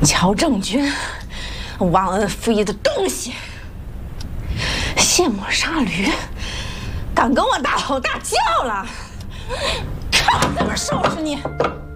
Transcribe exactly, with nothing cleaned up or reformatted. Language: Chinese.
乔正军，忘恩负义的东西！卸磨杀驴，敢跟我大吼大叫了！看我怎么收拾你！